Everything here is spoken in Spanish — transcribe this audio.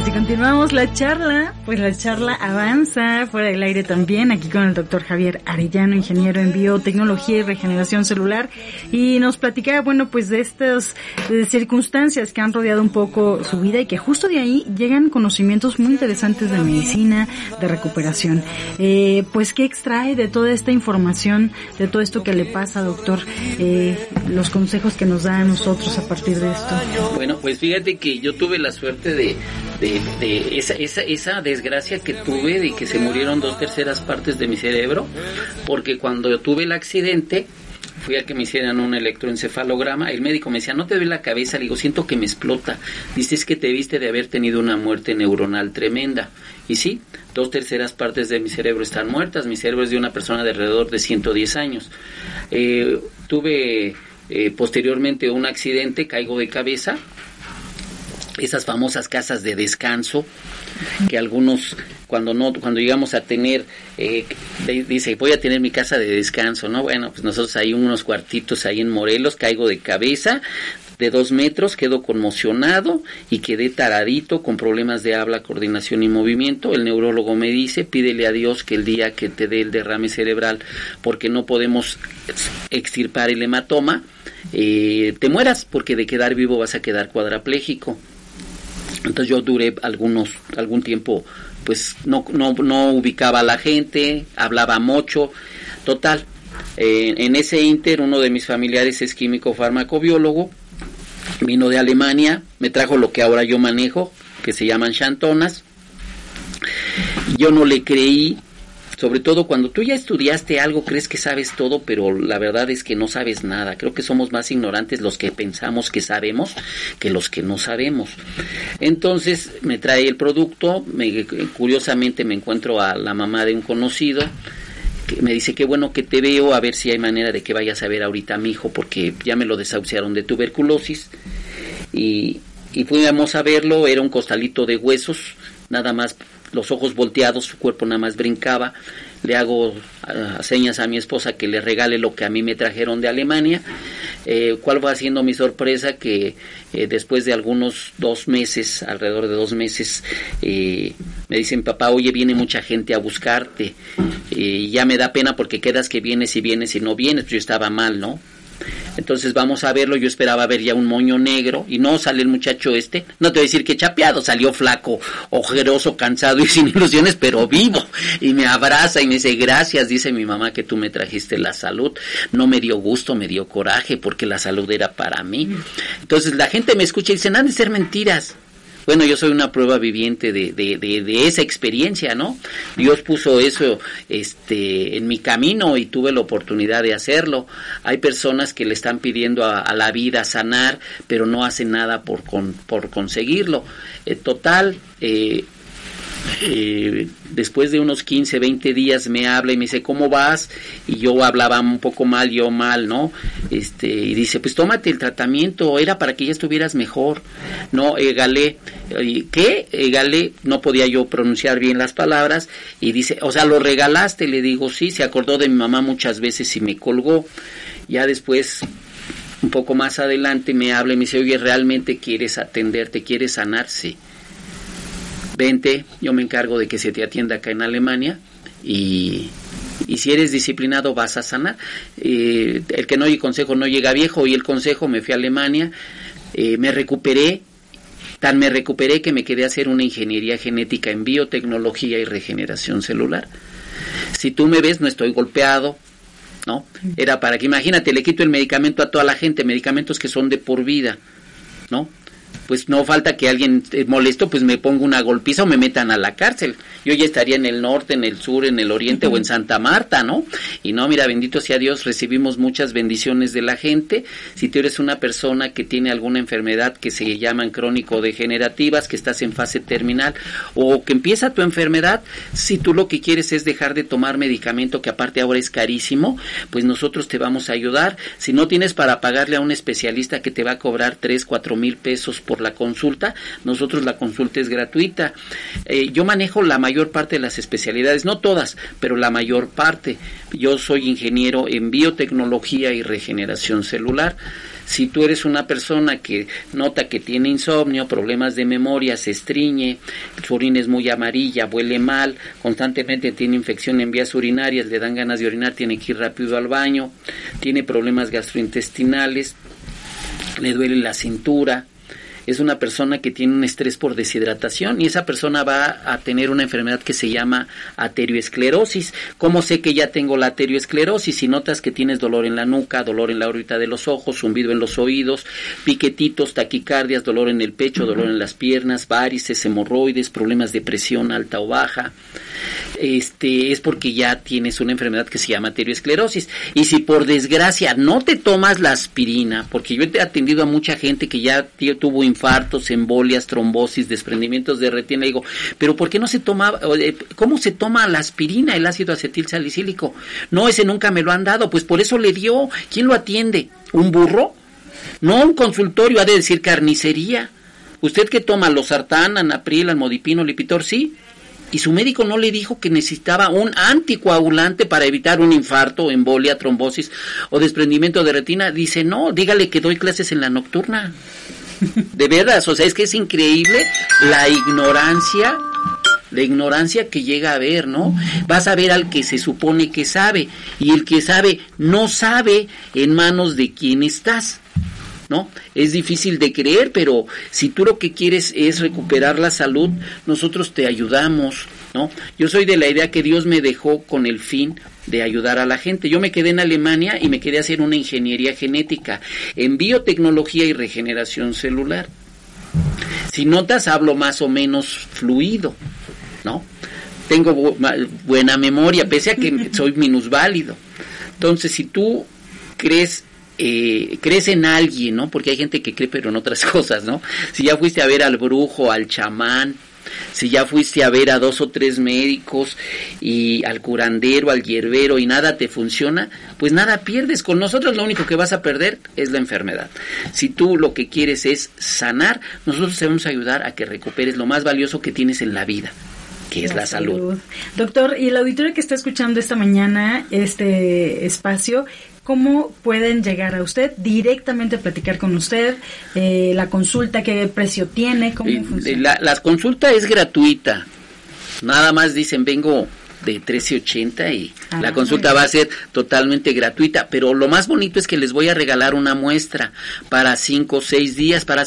y continuamos la charla, pues la charla avanza fuera del aire también, aquí con el doctor Javier Arellano, ingeniero en biotecnología y regeneración celular, y nos platicaba, bueno, pues de estas circunstancias que han rodeado un poco su vida y que justo de ahí llegan conocimientos muy interesantes de medicina, de recuperación. Pues, ¿qué extrae de toda esta información, de todo esto que le pasa, doctor? Los consejos que nos da a nosotros a partir de esto. Bueno, pues fíjate que yo tuve la suerte de esa desgracia que tuve de que se murieron 2/3 partes de mi cerebro, porque cuando yo tuve el accidente fui a que me hicieran un electroencefalograma. El médico me decía, ¿no te duele la cabeza? Le digo, siento que me explota. Dice, es que te viste de haber tenido una muerte neuronal tremenda. Y sí, 2/3 partes de mi cerebro están muertas. Mi cerebro es de una persona de alrededor de 110 años. Tuve posteriormente un accidente, caigo de cabeza. Esas famosas casas de descanso que algunos cuando llegamos a tener dice, voy a tener mi casa de descanso, ¿no? Bueno, pues nosotros hay unos cuartitos ahí en Morelos, caigo de cabeza de 2 metros, quedo conmocionado y quedé taradito con problemas de habla, coordinación y movimiento. El neurólogo me dice, pídele a Dios que el día que te dé el derrame cerebral, porque no podemos extirpar el hematoma, te mueras, porque de quedar vivo vas a quedar cuadraplégico. Entonces yo duré algún tiempo, pues no ubicaba a la gente, hablaba mucho, total. En ese inter, uno de mis familiares es químico farmacobiólogo, vino de Alemania, me trajo lo que ahora yo manejo, que se llaman xantonas. Yo no le creí, sobre todo cuando tú ya estudiaste algo, crees que sabes todo, pero la verdad es que no sabes nada. Creo que somos más ignorantes los que pensamos que sabemos que los que no sabemos. Entonces me trae el producto, curiosamente me encuentro a la mamá de un conocido, que me dice, qué bueno que te veo, a ver si hay manera de que vayas a ver ahorita a mi hijo, porque ya me lo desahuciaron de tuberculosis. Y fuimos a verlo, era un costalito de huesos, nada más, los ojos volteados, su cuerpo nada más brincaba. Le hago señas a mi esposa que le regale lo que a mí me trajeron de Alemania. ¿Cuál va siendo mi sorpresa? Que después de algunos 2 meses, alrededor de 2 meses, me dicen, papá, oye, viene mucha gente a buscarte. Ya me da pena porque quedas que vienes y no vienes. Pues yo estaba mal, ¿no? Entonces vamos a verlo, yo esperaba ver ya un moño negro, y no sale el muchacho no te voy a decir que chapeado, salió flaco, ojeroso, cansado y sin ilusiones, pero vivo, y me abraza y me dice, gracias, dice mi mamá, que tú me trajiste la salud. No me dio gusto, me dio coraje, porque la salud era para mí. Entonces la gente me escucha y dice, han de ser mentiras. Bueno, yo soy una prueba viviente de esa experiencia, ¿no? Dios puso eso en mi camino y tuve la oportunidad de hacerlo. Hay personas que le están pidiendo a la vida sanar, pero no hacen nada por conseguirlo. Después de unos 15, 20 días me habla y me dice, ¿cómo vas? Y yo hablaba un poco mal, ¿no? Y dice, pues tómate el tratamiento, era para que ya estuvieras mejor. No, Galé, ¿qué? Galé, no podía yo pronunciar bien las palabras, y dice, o sea, ¿lo regalaste? Le digo, sí, se acordó de mi mamá muchas veces y me colgó. Ya después, un poco más adelante, me habla y me dice, oye, ¿realmente quieres atenderte, quieres sanarse? Vente, yo me encargo de que se te atienda acá en Alemania, y si eres disciplinado vas a sanar. El que no oye consejo no llega viejo, oí el consejo, me fui a Alemania, me recuperé que me quedé a hacer una ingeniería genética en biotecnología y regeneración celular. Si tú me ves, no estoy golpeado, ¿no? Era para que, imagínate, le quito el medicamento a toda la gente, medicamentos que son de por vida, ¿no? Pues no falta que alguien molesto, pues me ponga una golpiza o me metan a la cárcel. Yo ya estaría en el norte, en el sur, en el oriente o en Santa Marta, ¿no? Y no, mira, bendito sea Dios, recibimos muchas bendiciones de la gente. Si tú eres una persona que tiene alguna enfermedad que se llaman crónico-degenerativas, que estás en fase terminal o que empieza tu enfermedad, si tú lo que quieres es dejar de tomar medicamento, que aparte ahora es carísimo, pues nosotros te vamos a ayudar. Si no tienes para pagarle a un especialista que te va a cobrar 3-4 mil pesos por la consulta, nosotros la consulta es gratuita. Yo manejo la mayor parte de las especialidades, no todas, pero la mayor parte. Yo soy ingeniero en biotecnología y regeneración celular. Si tú eres una persona que nota que tiene insomnio, problemas de memoria, se estriñe, su orina es muy amarilla, huele mal, constantemente tiene infección en vías urinarias, le dan ganas de orinar, tiene que ir rápido al baño, tiene problemas gastrointestinales, le duele la cintura, es una persona que tiene un estrés por deshidratación y esa persona va a tener una enfermedad que se llama arteriosclerosis. ¿Cómo sé que ya tengo la arteriosclerosis? Si notas que tienes dolor en la nuca, dolor en la órbita de los ojos, zumbido en los oídos, piquetitos, taquicardias, dolor en el pecho, dolor en las piernas, varices, hemorroides, problemas de presión alta o baja, es porque ya tienes una enfermedad que se llama arteriosclerosis. Y si por desgracia no te tomas la aspirina, porque yo he atendido a mucha gente que ya tuvo infartos, embolias, trombosis, desprendimientos de retina, digo, pero ¿por qué no se toma, cómo se toma la aspirina, el ácido acetil salicílico? No, ese nunca me lo han dado, pues por eso le dio. ¿Quién lo atiende? ¿Un burro? No, un consultorio, ha de decir carnicería. ¿Usted qué toma? ¿Losartán, Anapril, Amlodipino, Lipitor? Sí. Y su médico no le dijo que necesitaba un anticoagulante para evitar un infarto, embolia, trombosis o desprendimiento de retina. Dice, no, dígale que doy clases en la nocturna. De veras, o sea, es que es increíble la ignorancia que llega a haber, ¿no? Vas a ver al que se supone que sabe, y el que sabe no sabe en manos de quién estás, ¿no? Es difícil de creer, pero si tú lo que quieres es recuperar la salud, nosotros te ayudamos, ¿no? Yo soy de la idea que Dios me dejó con el fin de ayudar a la gente. Yo me quedé en Alemania y me quedé a hacer una ingeniería genética en biotecnología y regeneración celular. Si notas, hablo más o menos fluido, ¿no? Tengo buena memoria, pese a que soy minusválido. Entonces, si tú crees en alguien, ¿no? Porque hay gente que cree pero en otras cosas, ¿no? Si ya fuiste a ver al brujo, al chamán, si ya fuiste a ver a 2 o 3 médicos y al curandero, al hierbero y nada te funciona, pues nada pierdes. Con nosotros lo único que vas a perder es la enfermedad. Si tú lo que quieres es sanar, nosotros te vamos a ayudar a que recuperes lo más valioso que tienes en la vida, que es la salud. Doctor, y el auditorio que está escuchando esta mañana este espacio, ¿cómo pueden llegar a usted directamente a platicar con usted? La consulta, ¿qué precio tiene? ¿Cómo funciona? La consulta es gratuita. Nada más dicen, vengo de 13.80 y la consulta va a ser totalmente gratuita. Pero lo más bonito es que les voy a regalar una muestra para 5 o 6 días para